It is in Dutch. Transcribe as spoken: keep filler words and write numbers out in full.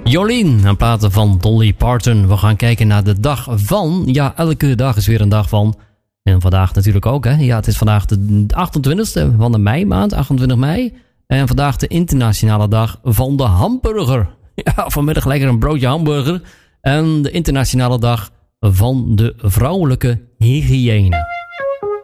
Jolien, een platen van Dolly Parton. We gaan kijken naar de dag van. Ja, elke dag is weer een dag van. En vandaag natuurlijk ook, hè. Ja, het is vandaag de achtentwintigste van de meimaand, achtentwintig mei. En vandaag de internationale dag van de hamburger. Ja, vanmiddag lekker een broodje hamburger. En de internationale dag van de vrouwelijke hygiëne.